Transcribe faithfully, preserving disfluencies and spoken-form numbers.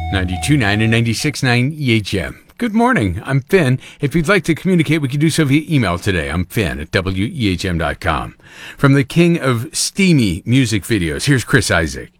ninety-two point nine and ninety-six point nine E H M. Good morning. I'm Finn. If you'd like to communicate, we can do so via email today. I'm Finn at W E H M dot com. From the king of steamy music videos, here's Chris Isaak.